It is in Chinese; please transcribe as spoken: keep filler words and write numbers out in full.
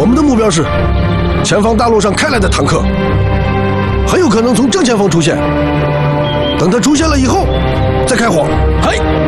我们的目标是前方大路上开来的坦克，很有可能从正前方出现。等它出现了以后，再开火。 嘿。